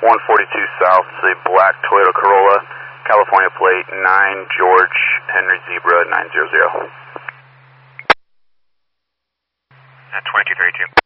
142 South, it's a black Toyota Corolla, California plate, 9 George Henry Zebra 900. 2232.